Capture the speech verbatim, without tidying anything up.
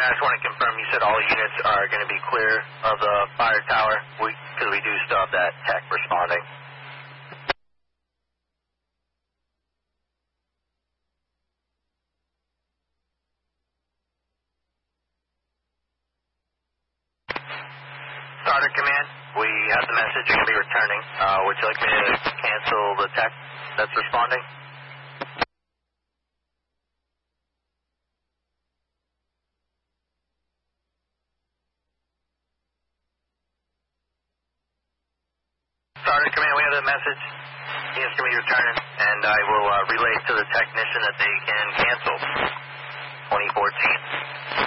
I just want to confirm, you said all units are going to be clear of the fire tower, because we, we do still have that tech responding. Starter Command, we have the message, you're going to be returning. Uh, would you like me to cancel the tech that's responding? Starter Command, we have the message. He is going to be returning, and I will uh, relay to the technician that they can cancel twenty fourteen.